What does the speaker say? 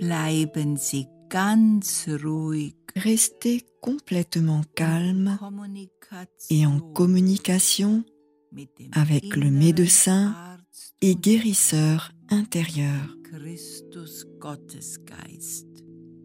Bleiben Sie ganz ruhig. Restez complètement calme et en Kommunikation communication mit dem avec le inneren médecin Arzt et und guérisseur intérieur. Christus Gottesgeist.